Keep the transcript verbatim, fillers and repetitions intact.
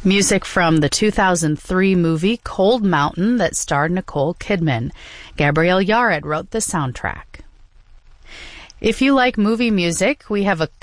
Music from the two thousand three movie Cold Mountain that starred Nicole Kidman. Gabrielle Yared wrote the soundtrack. If you like movie music, we have a